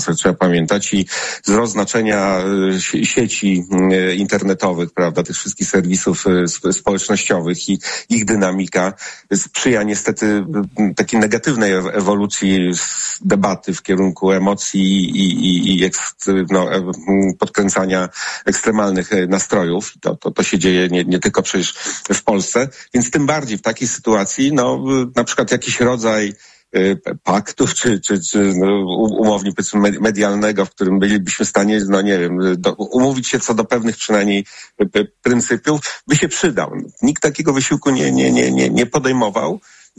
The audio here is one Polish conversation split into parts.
trzeba pamiętać, i wzrost znaczenia sieci internetowych, prawda, tych wszystkich serwisów społecznościowych i ich dynamika sprzyja niestety takiej negatywnej ewolucji debaty w kierunku emocji i podkręcania ekstremalnych nastrojów. To się dzieje nie tylko przecież w Polsce, więc tym bardziej w takiej sytuacji, na przykład jakiś rodzaj paktów, czy umownie powiedzmy medialnego, w którym bylibyśmy w stanie, umówić się co do pewnych przynajmniej pryncypiów, by się przydał. Nikt takiego wysiłku nie podejmował,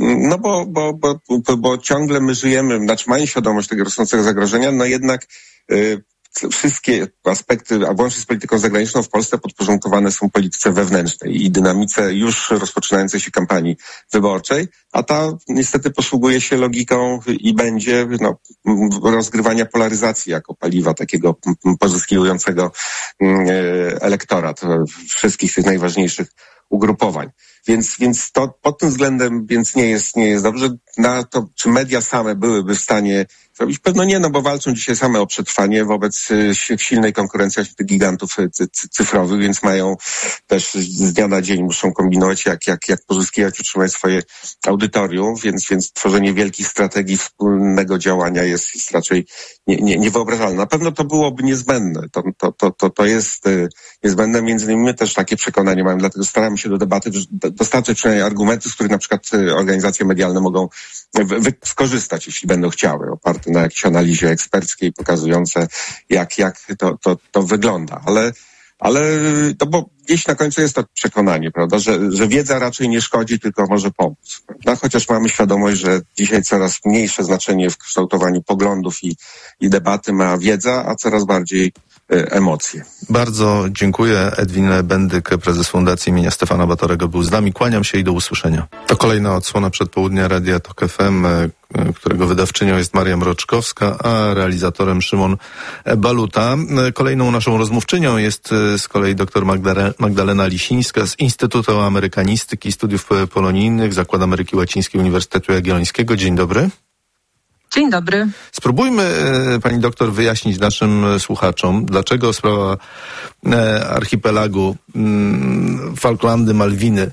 bo ciągle my żyjemy, mając świadomość tego rosnącego zagrożenia, jednak wszystkie aspekty, a włącznie z polityką zagraniczną w Polsce, podporządkowane są polityce wewnętrznej i dynamice już rozpoczynającej się kampanii wyborczej, a ta niestety posługuje się logiką i będzie rozgrywania polaryzacji jako paliwa takiego pozyskiwującego elektorat wszystkich tych najważniejszych ugrupowań. Więc to pod tym względem nie jest dobrze. Na to, czy media same byłyby w stanie zrobić? Pewno nie, bo walczą dzisiaj same o przetrwanie wobec silnej konkurencji tych gigantów cyfrowych, więc mają też z dnia na dzień muszą kombinować, jak pozyskiwać, utrzymać swoje audytorium, więc tworzenie wielkich strategii wspólnego działania jest raczej niewyobrażalne. Na pewno to byłoby niezbędne. To jest niezbędne. Między innymi my też takie przekonanie mamy, dlatego staramy się do debaty dostarczyć przynajmniej argumenty, z których na przykład organizacje medialne mogą skorzystać, jeśli będą chciały, oparte na jakiejś analizie eksperckiej pokazujące, jak to wygląda. Ale bo gdzieś na końcu jest to przekonanie, prawda, że wiedza raczej nie szkodzi, tylko może pomóc. Prawda? Chociaż mamy świadomość, że dzisiaj coraz mniejsze znaczenie w kształtowaniu poglądów i debaty ma wiedza, a coraz bardziej emocje. Bardzo dziękuję. Edwin Bendyk, prezes Fundacji imienia Stefana Batorego, był z nami. Kłaniam się i do usłyszenia. To kolejna odsłona przedpołudnia Radia Tok FM, którego wydawczynią jest Maria Mroczkowska, a realizatorem Szymon Baluta. Kolejną naszą rozmówczynią jest z kolei dr Magdalena Lisińska z Instytutu Amerykanistyki i Studiów Polonijnych Zakładu Ameryki Łacińskiej Uniwersytetu Jagiellońskiego. Dzień dobry. Dzień dobry. Spróbujmy, pani doktor, wyjaśnić naszym słuchaczom, dlaczego sprawa archipelagu Falklandy, Malwiny,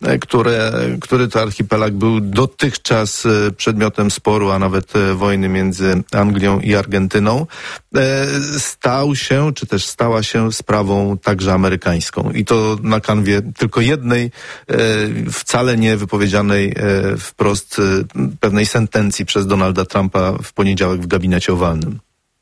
który to archipelag był dotychczas przedmiotem sporu, a nawet wojny między Anglią i Argentyną, stał się, czy też stała się sprawą także amerykańską. I to na kanwie tylko jednej, wcale nie wypowiedzianej wprost pewnej sentencji przez Donalda Trumpa w poniedziałek w gabinecie owalnym.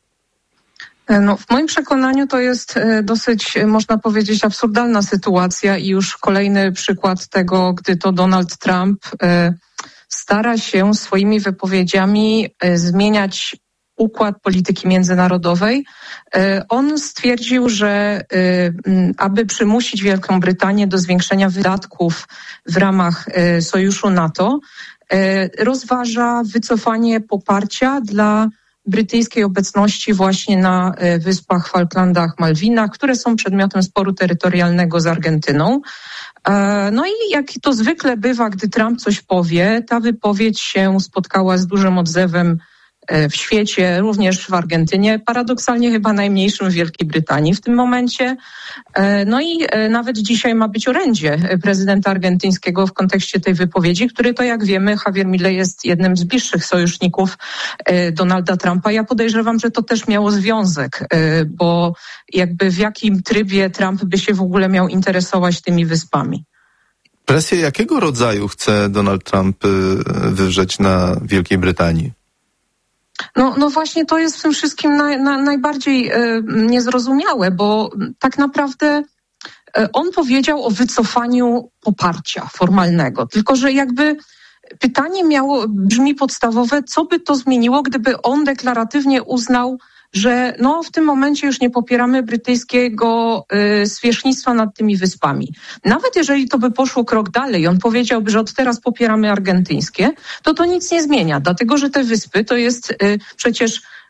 W moim przekonaniu to jest dosyć, można powiedzieć, absurdalna sytuacja i już kolejny przykład tego, gdy to Donald Trump stara się swoimi wypowiedziami zmieniać układ polityki międzynarodowej. On stwierdził, że aby przymusić Wielką Brytanię do zwiększenia wydatków w ramach sojuszu NATO, rozważa wycofanie poparcia dla brytyjskiej obecności właśnie na wyspach Falklandach, Malwinach, które są przedmiotem sporu terytorialnego z Argentyną. No i jak to zwykle bywa, gdy Trump coś powie, ta wypowiedź się spotkała z dużym odzewem w świecie, również w Argentynie, paradoksalnie chyba najmniejszym w Wielkiej Brytanii w tym momencie. No i nawet dzisiaj ma być orędzie prezydenta argentyńskiego w kontekście tej wypowiedzi, który to, jak wiemy, Javier Milei jest jednym z bliższych sojuszników Donalda Trumpa. Ja podejrzewam, że to też miało związek, bo jakby w jakim trybie Trump by się w ogóle miał interesować tymi wyspami. Presję jakiego rodzaju chce Donald Trump wywrzeć na Wielkiej Brytanii? No właśnie to jest w tym wszystkim najbardziej niezrozumiałe, bo tak naprawdę on powiedział o wycofaniu poparcia formalnego, tylko że jakby pytanie brzmi podstawowe, co by to zmieniło, gdyby on deklaratywnie uznał, że w tym momencie już nie popieramy brytyjskiego zwierzchnictwa nad tymi wyspami. Nawet jeżeli to by poszło krok dalej, on powiedziałby, że od teraz popieramy argentyńskie, to nic nie zmienia, dlatego że te wyspy to jest przecież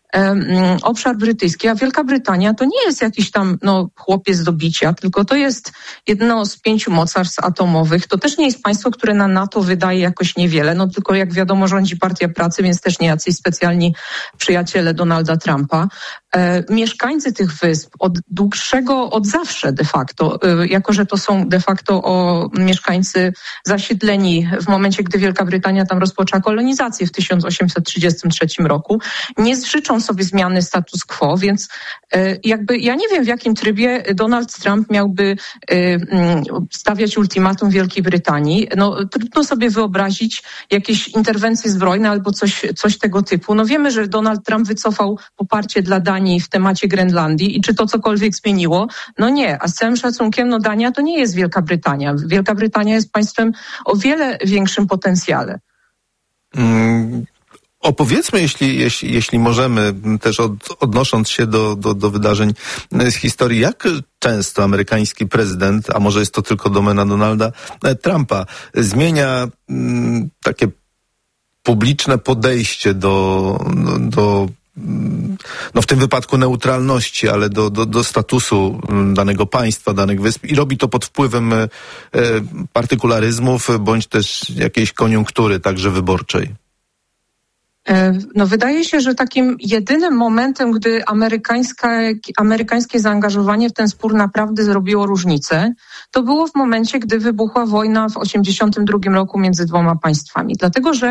obszar brytyjski, a Wielka Brytania to nie jest jakiś tam chłopiec do bicia, tylko to jest jedno z 5 mocarstw atomowych. To też nie jest państwo, które na NATO wydaje jakoś niewiele, tylko jak wiadomo rządzi Partia Pracy, więc też nie jacyś specjalni przyjaciele Donalda Trumpa. Mieszkańcy tych wysp od zawsze de facto, jako że to są de facto mieszkańcy zasiedleni w momencie, gdy Wielka Brytania tam rozpoczęła kolonizację w 1833 roku, nie życzą sobie zmiany status quo, więc ja nie wiem, w jakim trybie Donald Trump miałby stawiać ultimatum Wielkiej Brytanii. Trudno sobie wyobrazić jakieś interwencje zbrojne albo coś tego typu. Wiemy, że Donald Trump wycofał poparcie dla Danii w temacie Grenlandii i czy to cokolwiek zmieniło? Nie, a z całym szacunkiem, Dania to nie jest Wielka Brytania. Wielka Brytania jest państwem o wiele większym potencjale. Opowiedzmy, jeśli możemy, też odnosząc się do wydarzeń z historii, jak często amerykański prezydent, a może jest to tylko domena Donalda Trumpa, zmienia takie publiczne podejście do w tym wypadku neutralności, ale do statusu danego państwa, danych wysp i robi to pod wpływem partykularyzmów bądź też jakiejś koniunktury, także wyborczej. Wydaje się, że takim jedynym momentem, gdy amerykańskie zaangażowanie w ten spór naprawdę zrobiło różnicę, to było w momencie, gdy wybuchła wojna w 1982 roku między 2 państwami. Dlatego, że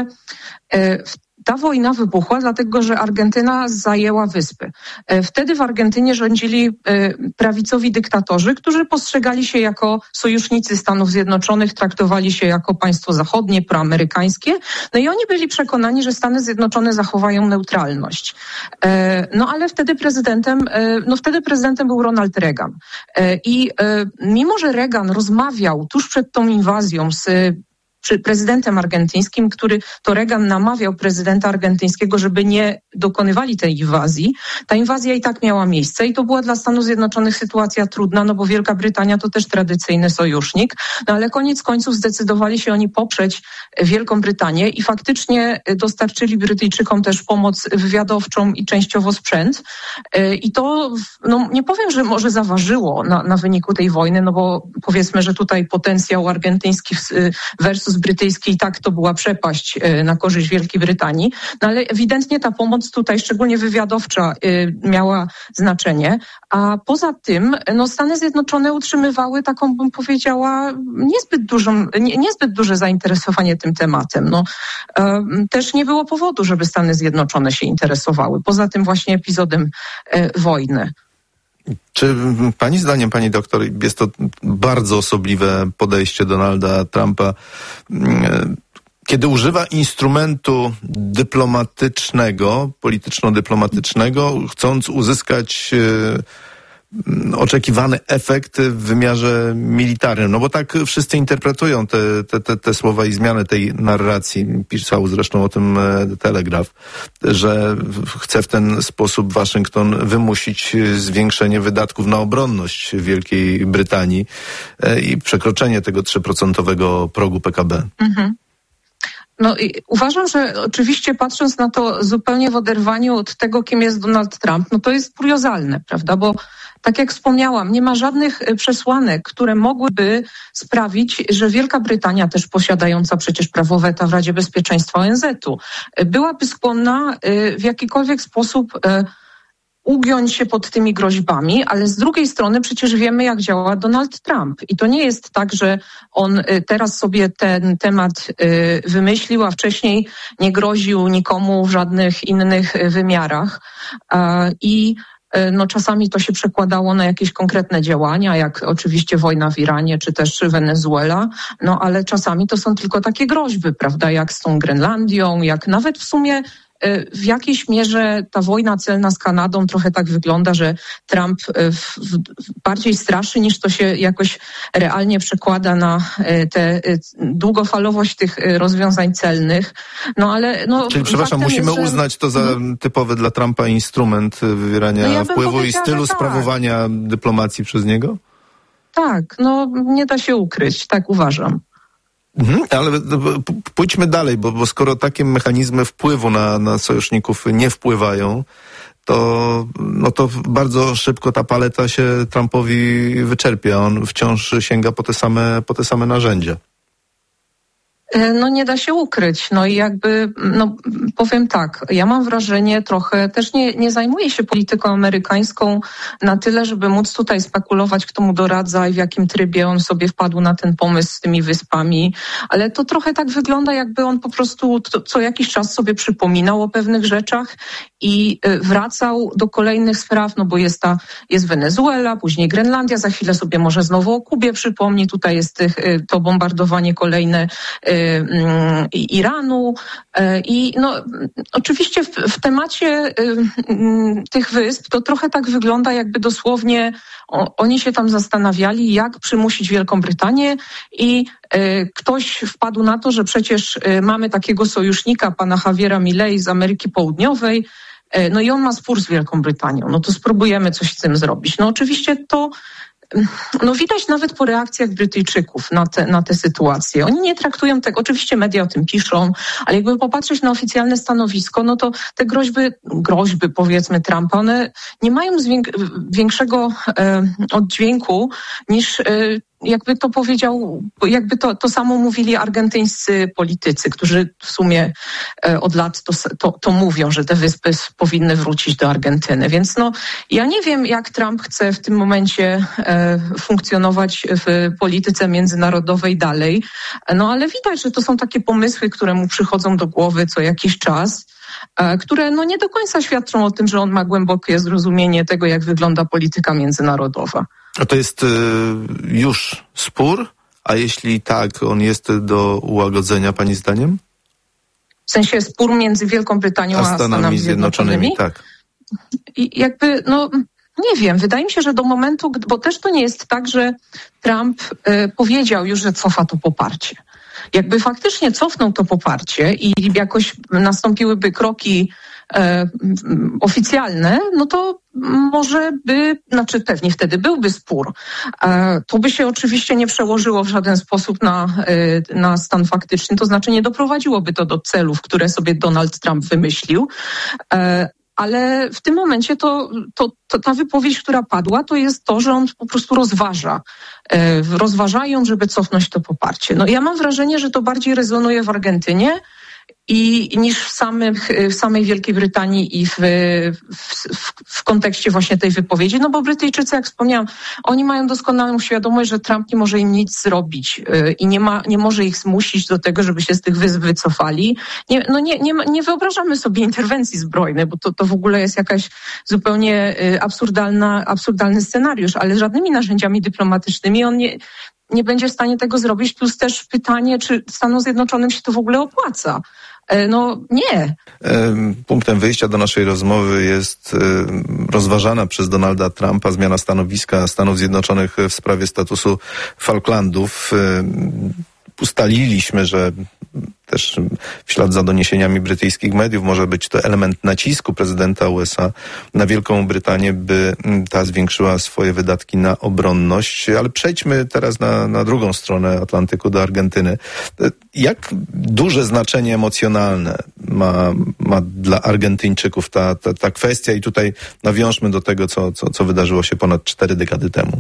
ta wojna wybuchła, dlatego że Argentyna zajęła wyspy. Wtedy w Argentynie rządzili prawicowi dyktatorzy, którzy postrzegali się jako sojusznicy Stanów Zjednoczonych, traktowali się jako państwo zachodnie, proamerykańskie. I oni byli przekonani, że Stany Zjednoczone zachowają neutralność. Ale wtedy prezydentem był Ronald Reagan. I mimo, że Reagan rozmawiał tuż przed tą inwazją z prezydentem argentyńskim, który to Reagan namawiał prezydenta argentyńskiego, żeby nie dokonywali tej inwazji. Ta inwazja i tak miała miejsce i to była dla Stanów Zjednoczonych sytuacja trudna, bo Wielka Brytania to też tradycyjny sojusznik, ale koniec końców zdecydowali się oni poprzeć Wielką Brytanię i faktycznie dostarczyli Brytyjczykom też pomoc wywiadowczą i częściowo sprzęt. I to, nie powiem, że może zaważyło na wyniku tej wojny, bo powiedzmy, że tutaj potencjał argentyński versus brytyjski i tak to była przepaść na korzyść Wielkiej Brytanii, ale ewidentnie ta pomoc tutaj, szczególnie wywiadowcza, miała znaczenie, a poza tym Stany Zjednoczone utrzymywały taką, bym powiedziała, niezbyt duże zainteresowanie tym tematem. Też nie było powodu, żeby Stany Zjednoczone się interesowały, poza tym właśnie epizodem wojny. Czy pani zdaniem, pani doktor, jest to bardzo osobliwe podejście Donalda Trumpa, kiedy używa instrumentu dyplomatycznego, polityczno-dyplomatycznego, chcąc uzyskać oczekiwany efekt w wymiarze militarnym? Bo tak wszyscy interpretują te słowa i zmianę tej narracji. Pisał zresztą o tym Telegraph, że chce w ten sposób Waszyngton wymusić zwiększenie wydatków na obronność Wielkiej Brytanii i przekroczenie tego 3% progu PKB. Mhm. Uważam, że oczywiście patrząc na to zupełnie w oderwaniu od tego, kim jest Donald Trump, to jest kuriozalne, prawda? Bo tak jak wspomniałam, nie ma żadnych przesłanek, które mogłyby sprawić, że Wielka Brytania, też posiadająca przecież prawo weta w Radzie Bezpieczeństwa ONZ-u, byłaby skłonna w jakikolwiek sposób ugiąć się pod tymi groźbami, ale z drugiej strony przecież wiemy, jak działa Donald Trump. I to nie jest tak, że on teraz sobie ten temat wymyślił, a wcześniej nie groził nikomu w żadnych innych wymiarach. I czasami to się przekładało na jakieś konkretne działania, jak oczywiście wojna w Iranie, czy też Wenezuela, ale czasami to są tylko takie groźby, prawda, jak z tą Grenlandią, jak nawet w sumie w jakiejś mierze ta wojna celna z Kanadą trochę tak wygląda, że Trump bardziej straszy, niż to się jakoś realnie przekłada na tę długofalowość tych rozwiązań celnych. Czyli przepraszam, musimy uznać to za typowy dla Trumpa instrument wywierania wpływu i stylu sprawowania dyplomacji przez niego? Tak, nie da się ukryć, tak uważam. Ale pójdźmy dalej, bo skoro takie mechanizmy wpływu na sojuszników nie wpływają, to bardzo szybko ta paleta się Trumpowi wyczerpie. On wciąż sięga po te same narzędzia. No nie da się ukryć. No i jakby, powiem tak, ja mam wrażenie trochę, też nie zajmuję się polityką amerykańską na tyle, żeby móc tutaj spekulować, kto mu doradza i w jakim trybie on sobie wpadł na ten pomysł z tymi wyspami, ale to trochę tak wygląda, jakby on po prostu co jakiś czas sobie przypominał o pewnych rzeczach i wracał do kolejnych spraw, no bo jest Wenezuela, później Grenlandia, za chwilę sobie może znowu o Kubie przypomni, tutaj jest to bombardowanie kolejne Iranu i oczywiście w temacie tych wysp to trochę tak wygląda, jakby dosłownie oni się tam zastanawiali, jak przymusić Wielką Brytanię i ktoś wpadł na to, że przecież mamy takiego sojusznika, pana Javiera Milei z Ameryki Południowej, no i on ma spór z Wielką Brytanią, no to spróbujemy coś z tym zrobić. No oczywiście to widać nawet po reakcjach Brytyjczyków na te sytuacje. Oni nie traktują tego, oczywiście media o tym piszą, ale jakby popatrzeć na oficjalne stanowisko, no to te groźby powiedzmy Trumpa, one nie mają większego oddźwięku niż jakby to powiedział, jakby to samo mówili argentyńscy politycy, którzy w sumie od lat to mówią, że te wyspy powinny wrócić do Argentyny. Więc ja nie wiem, jak Trump chce w tym momencie funkcjonować w polityce międzynarodowej dalej, ale widać, że to są takie pomysły, które mu przychodzą do głowy co jakiś czas, które nie do końca świadczą o tym, że on ma głębokie zrozumienie tego, jak wygląda polityka międzynarodowa. A to jest już spór? A jeśli tak, on jest do ułagodzenia, pani zdaniem? W sensie spór między Wielką Brytanią a Stanami Zjednoczonymi? Tak. I jakby, nie wiem, wydaje mi się, że do momentu, bo też to nie jest tak, że Trump powiedział już, że cofa to poparcie. Jakby faktycznie cofnął to poparcie i jakoś nastąpiłyby kroki oficjalne, to może pewnie wtedy byłby spór. To by się oczywiście nie przełożyło w żaden sposób na stan faktyczny, to znaczy nie doprowadziłoby to do celów, które sobie Donald Trump wymyślił. Ale w tym momencie to ta wypowiedź, która padła, to jest to, że on po prostu rozważają, żeby cofnąć to poparcie. Ja mam wrażenie, że to bardziej rezonuje w Argentynie niż w samej Wielkiej Brytanii i w kontekście właśnie tej wypowiedzi, bo Brytyjczycy, jak wspomniałam, oni mają doskonałą świadomość, że Trump nie może im nic zrobić i nie może ich zmusić do tego, żeby się z tych wysp wycofali. Nie wyobrażamy sobie interwencji zbrojnej, bo to w ogóle jest jakaś zupełnie absurdalny scenariusz, ale żadnymi narzędziami dyplomatycznymi on nie będzie w stanie tego zrobić, plus też pytanie, czy Stanom Zjednoczonym się to w ogóle opłaca. Nie. Punktem wyjścia do naszej rozmowy jest rozważana przez Donalda Trumpa zmiana stanowiska Stanów Zjednoczonych w sprawie statusu Falklandów. Ustaliliśmy, że też w ślad za doniesieniami brytyjskich mediów może być to element nacisku prezydenta USA na Wielką Brytanię, by ta zwiększyła swoje wydatki na obronność. Ale przejdźmy teraz na drugą stronę Atlantyku, do Argentyny. Jak duże znaczenie emocjonalne ma dla Argentyńczyków ta kwestia? I tutaj nawiążmy do tego, co wydarzyło się ponad 4 dekady temu.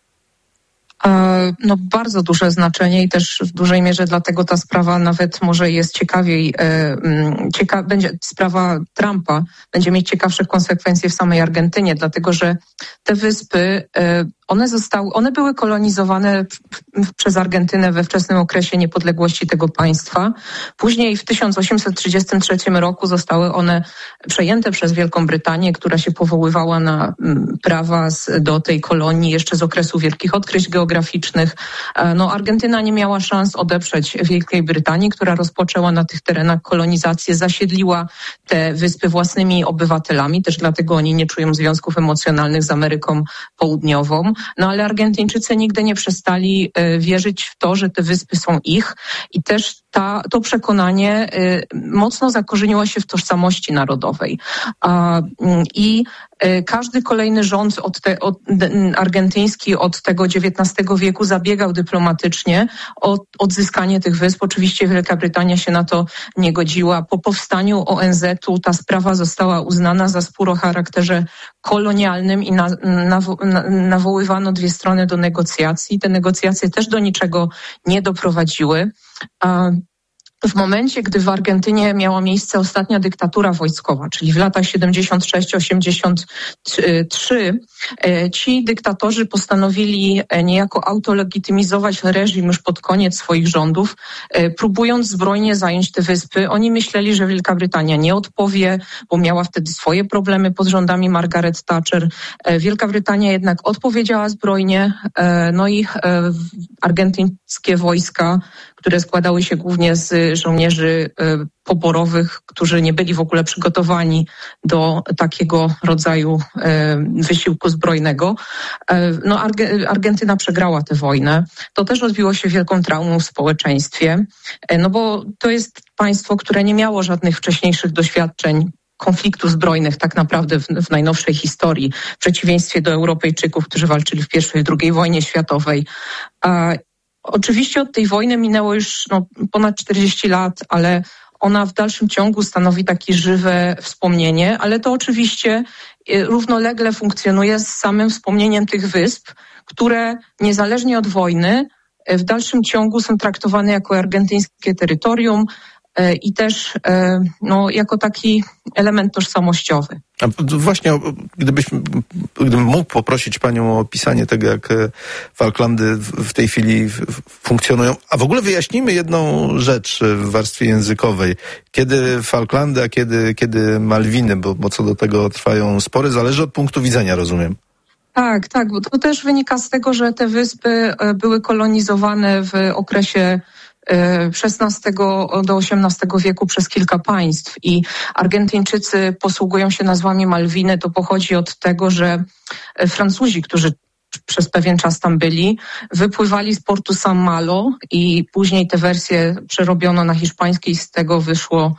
Bardzo duże znaczenie i też w dużej mierze dlatego ta sprawa nawet może jest ciekawiej, sprawa Trumpa będzie mieć ciekawsze konsekwencje w samej Argentynie, dlatego że te wyspy, one były kolonizowane przez Argentynę we wczesnym okresie niepodległości tego państwa. Później w 1833 roku zostały one przejęte przez Wielką Brytanię, która się powoływała na prawa do tej kolonii jeszcze z okresu wielkich odkryć geograficznych. Argentyna nie miała szans odeprzeć Wielkiej Brytanii, która rozpoczęła na tych terenach kolonizację, zasiedliła te wyspy własnymi obywatelami, też dlatego oni nie czują związków emocjonalnych z Ameryką Południową. Ale Argentyńczycy nigdy nie przestali wierzyć w to, że te wyspy są ich i też to przekonanie mocno zakorzeniło się w tożsamości narodowej. I każdy kolejny rząd argentyński od tego XIX wieku zabiegał dyplomatycznie o odzyskanie tych wysp. Oczywiście Wielka Brytania się na to nie godziła. Po powstaniu ONZ-u ta sprawa została uznana za spór o charakterze kolonialnym i nawoływano dwie strony do negocjacji. Te negocjacje też do niczego nie doprowadziły. W momencie, gdy w Argentynie miała miejsce ostatnia dyktatura wojskowa, czyli w latach 76-83, ci dyktatorzy postanowili niejako autolegitymizować reżim już pod koniec swoich rządów, próbując zbrojnie zająć te wyspy. Oni myśleli, że Wielka Brytania nie odpowie, bo miała wtedy swoje problemy pod rządami Margaret Thatcher. Wielka Brytania jednak odpowiedziała zbrojnie, no i argentyńskie wojska, które składały się głównie z żołnierzy poborowych, którzy nie byli w ogóle przygotowani do takiego rodzaju wysiłku zbrojnego. No, Argentyna przegrała tę wojnę. To też odbiło się wielką traumą w społeczeństwie, no bo to jest państwo, które nie miało żadnych wcześniejszych doświadczeń konfliktów zbrojnych tak naprawdę w najnowszej historii, w przeciwieństwie do Europejczyków, którzy walczyli w I i II wojnie światowej. Oczywiście od tej wojny minęło już ponad 40 lat, ale ona w dalszym ciągu stanowi takie żywe wspomnienie, ale to oczywiście równolegle funkcjonuje z samym wspomnieniem tych wysp, które niezależnie od wojny w dalszym ciągu są traktowane jako argentyńskie terytorium i też jako taki element tożsamościowy. A właśnie, gdybym mógł poprosić Panią o opisanie tego, jak Falklandy w tej chwili funkcjonują. A w ogóle wyjaśnijmy jedną rzecz w warstwie językowej. Kiedy Falklandy, a kiedy Malwiny, bo co do tego trwają spory, zależy od punktu widzenia, rozumiem. Tak, bo to też wynika z tego, że te wyspy były kolonizowane w okresie XVI do XVIII wieku przez kilka państw i Argentyńczycy posługują się nazwami Malwiny. To pochodzi od tego, że Francuzi, którzy przez pewien czas tam byli, wypływali z portu San Malo i później te wersje przerobiono na hiszpańskie i z tego wyszło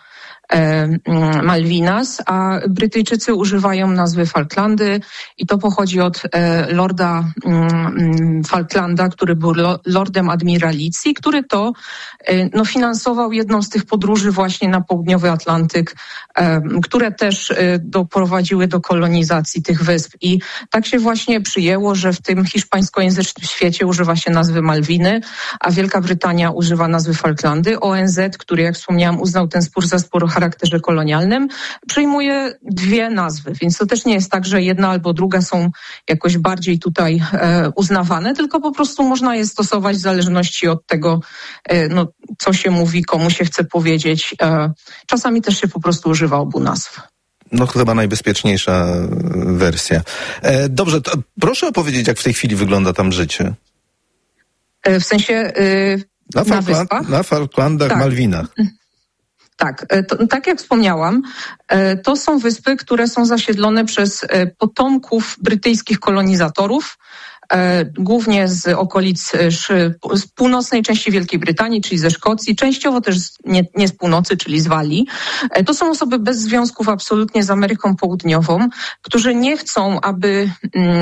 Malvinas, a Brytyjczycy używają nazwy Falklandy i to pochodzi od lorda Falklanda, który był lordem admiralicji, który to finansował jedną z tych podróży właśnie na południowy Atlantyk, które też doprowadziły do kolonizacji tych wysp. I tak się właśnie przyjęło, że w tym hiszpańskojęzycznym świecie używa się nazwy Malwiny, a Wielka Brytania używa nazwy Falklandy. ONZ, który, jak wspomniałam, uznał ten spór za spór o charakterze kolonialnym, przyjmuje dwie nazwy, więc to też nie jest tak, że jedna albo druga są jakoś bardziej tutaj uznawane, tylko po prostu można je stosować w zależności od tego, co się mówi, komu się chce powiedzieć. Czasami też się po prostu używa obu nazw. No chyba najbezpieczniejsza wersja. Dobrze, to proszę opowiedzieć, jak w tej chwili wygląda tam życie. W sensie na wyspach? Na Falklandach, tak. Malwinach. Tak, tak jak wspomniałam, to są wyspy, które są zasiedlone przez potomków brytyjskich kolonizatorów, głównie z okolic z północnej części Wielkiej Brytanii, czyli ze Szkocji, częściowo też nie z północy, czyli z Walii. To są osoby bez związków absolutnie z Ameryką Południową, którzy nie chcą, aby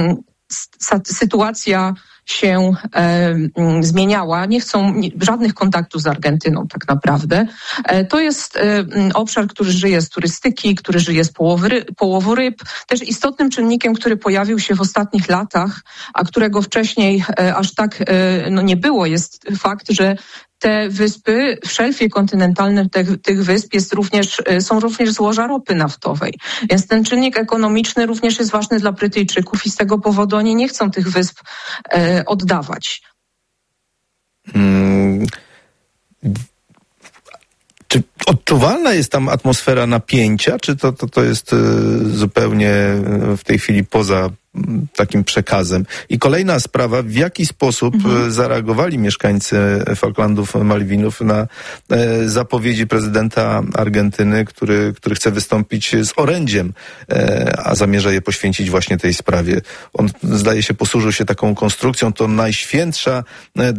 sytuacja się zmieniała, nie chcą żadnych kontaktów z Argentyną tak naprawdę. To jest obszar, który żyje z turystyki, który żyje z połowu ryb. Też istotnym czynnikiem, który pojawił się w ostatnich latach, a którego wcześniej aż tak nie było, jest fakt, że te wyspy, w szelfie kontynentalnym tych wysp są również złoża ropy naftowej. Więc ten czynnik ekonomiczny również jest ważny dla Brytyjczyków i z tego powodu oni nie chcą tych wysp oddawać. Czy odczuwalna jest tam atmosfera napięcia, czy to jest zupełnie w tej chwili poza takim przekazem? I kolejna sprawa, w jaki sposób zareagowali mieszkańcy Falklandów, Malwinów na zapowiedzi prezydenta Argentyny, który chce wystąpić z orędziem, a zamierza je poświęcić właśnie tej sprawie. On, zdaje się, posłużył się taką konstrukcją, to najświętsza dla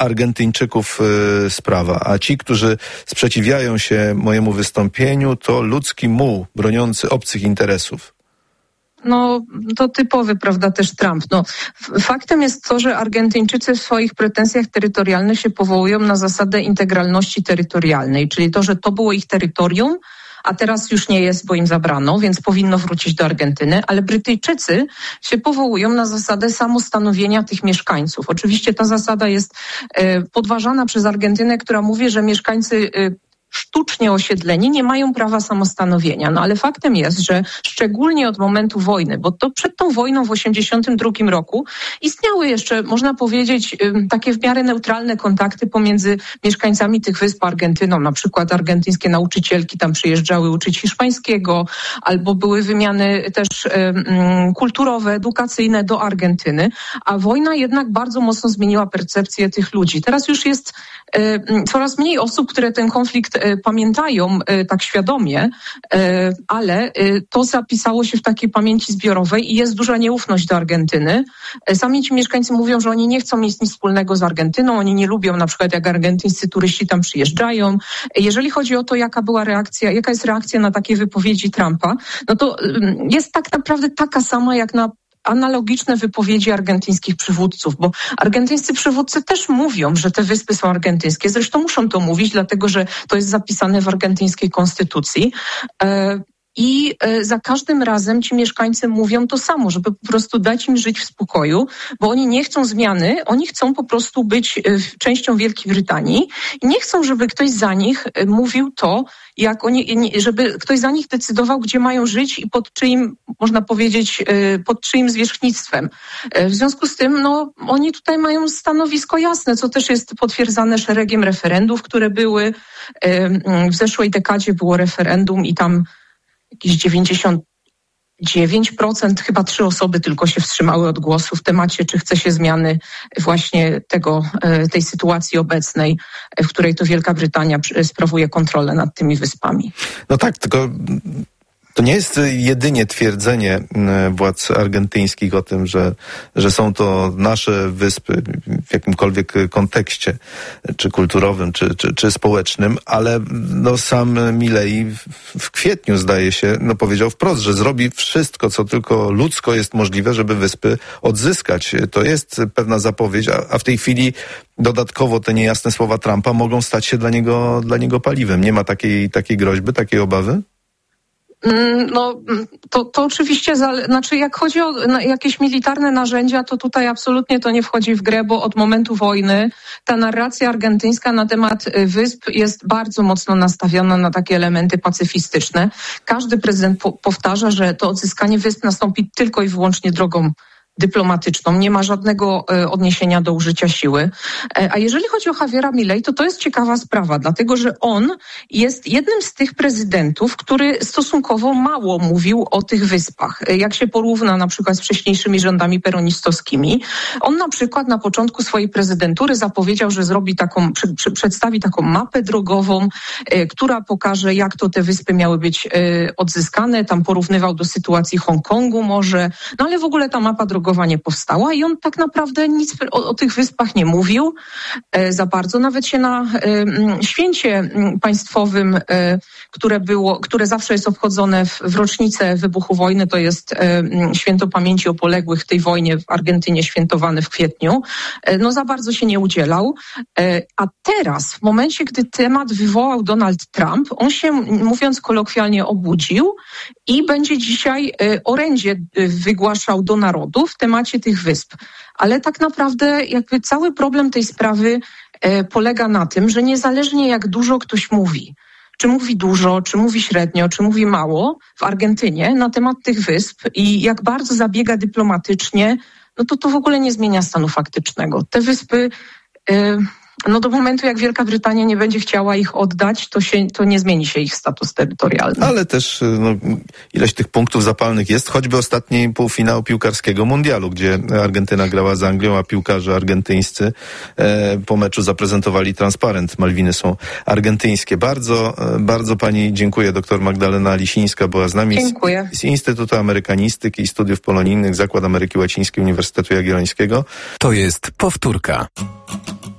Argentyńczyków sprawa, a ci, którzy sprzeciwiają się mojemu wystąpieniu, to ludzki muł broniący obcych interesów. No, to typowy, prawda, też Trump. No, faktem jest to, że Argentyńczycy w swoich pretensjach terytorialnych się powołują na zasadę integralności terytorialnej, czyli to, że to było ich terytorium, a teraz już nie jest, bo im zabrano, więc powinno wrócić do Argentyny, ale Brytyjczycy się powołują na zasadę samostanowienia tych mieszkańców. Oczywiście ta zasada jest podważana przez Argentynę, która mówi, że mieszkańcy sztucznie osiedleni nie mają prawa samostanowienia. No ale faktem jest, że szczególnie od momentu wojny, bo to przed tą wojną w 1982 roku istniały jeszcze, można powiedzieć, takie w miarę neutralne kontakty pomiędzy mieszkańcami tych wysp a Argentyną. Na przykład argentyńskie nauczycielki tam przyjeżdżały uczyć hiszpańskiego, albo były wymiany też kulturowe, edukacyjne do Argentyny, a wojna jednak bardzo mocno zmieniła percepcję tych ludzi. Teraz już jest coraz mniej osób, które ten konflikt pamiętają tak świadomie, ale to zapisało się w takiej pamięci zbiorowej i jest duża nieufność do Argentyny. Sami ci mieszkańcy mówią, że oni nie chcą mieć nic wspólnego z Argentyną, oni nie lubią na przykład jak argentyńscy turyści tam przyjeżdżają. Jeżeli chodzi o to, jaka jest reakcja na takie wypowiedzi Trumpa, no to jest tak naprawdę taka sama jak na analogiczne wypowiedzi argentyńskich przywódców, bo argentyńscy przywódcy też mówią, że te wyspy są argentyńskie. Zresztą muszą to mówić, dlatego że to jest zapisane w argentyńskiej konstytucji. I za każdym razem ci mieszkańcy mówią to samo, żeby po prostu dać im żyć w spokoju, bo oni nie chcą zmiany, oni chcą po prostu być częścią Wielkiej Brytanii i nie chcą, żeby ktoś za nich mówił to, żeby ktoś za nich decydował, gdzie mają żyć i pod czyim, można powiedzieć, pod czyim zwierzchnictwem. W związku z tym, no, oni tutaj mają stanowisko jasne, co też jest potwierdzane szeregiem referendów, które były. W zeszłej dekadzie było referendum i tam jakieś 99%, chyba 3 osoby tylko się wstrzymały od głosu w temacie, czy chce się zmiany właśnie tej sytuacji obecnej, w której to Wielka Brytania sprawuje kontrolę nad tymi wyspami. No tak, tylko to nie jest jedynie twierdzenie władz argentyńskich o tym, że są to nasze wyspy w jakimkolwiek kontekście, czy kulturowym, czy społecznym, ale no sam Milei w kwietniu, zdaje się, powiedział wprost, że zrobi wszystko, co tylko ludzko jest możliwe, żeby wyspy odzyskać. To jest pewna zapowiedź, a w tej chwili dodatkowo te niejasne słowa Trumpa mogą stać się dla niego paliwem. Nie ma takiej groźby, takiej obawy? No, to oczywiście, jak chodzi o jakieś militarne narzędzia, to tutaj absolutnie to nie wchodzi w grę, bo od momentu wojny ta narracja argentyńska na temat wysp jest bardzo mocno nastawiona na takie elementy pacyfistyczne. Każdy prezydent powtarza, że to odzyskanie wysp nastąpi tylko i wyłącznie drogą dyplomatyczną, nie ma żadnego odniesienia do użycia siły. A jeżeli chodzi o Javiera Milei, to jest ciekawa sprawa, dlatego że on jest jednym z tych prezydentów, który stosunkowo mało mówił o tych wyspach. Jak się porówna na przykład z wcześniejszymi rządami peronistowskimi, on na przykład na początku swojej prezydentury zapowiedział, że przedstawi taką mapę drogową, która pokaże, jak to te wyspy miały być odzyskane. Tam porównywał do sytuacji Hongkongu może, no ale w ogóle ta mapa drogowa nie powstała i on tak naprawdę nic o tych wyspach nie mówił za bardzo. Nawet się na święcie państwowym, które zawsze jest obchodzone w rocznicę wybuchu wojny, to jest święto pamięci o poległych w tej wojnie w Argentynie, świętowane w kwietniu, no za bardzo się nie udzielał. A teraz, w momencie, gdy temat wywołał Donald Trump, on się, mówiąc kolokwialnie, obudził i będzie dzisiaj orędzie wygłaszał do narodu w temacie tych wysp. Ale tak naprawdę jakby cały problem tej sprawy polega na tym, że niezależnie jak dużo ktoś mówi, czy mówi dużo, czy mówi średnio, czy mówi mało w Argentynie na temat tych wysp i jak bardzo zabiega dyplomatycznie, no to w ogóle nie zmienia stanu faktycznego. Te wyspy do momentu, jak Wielka Brytania nie będzie chciała ich oddać, to nie zmieni się ich status terytorialny. Ale też ileś tych punktów zapalnych jest, choćby ostatni półfinał piłkarskiego mundialu, gdzie Argentyna grała z Anglią, a piłkarze argentyńscy po meczu zaprezentowali transparent. Malwiny są argentyńskie. Bardzo, bardzo pani dziękuję. Doktor Magdalena Lisińska była z nami. Dziękuję. Z Instytutu Amerykanistyki i Studiów Polonijnych, Zakład Ameryki Łacińskiej Uniwersytetu Jagiellońskiego. To jest powtórka.